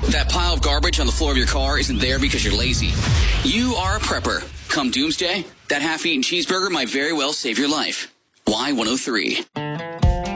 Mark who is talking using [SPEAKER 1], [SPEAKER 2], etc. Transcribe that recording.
[SPEAKER 1] That pile of garbage on the floor of your car isn't there because you're lazy. You are a prepper. Come doomsday, that half-eaten cheeseburger might very well save your life. Y103.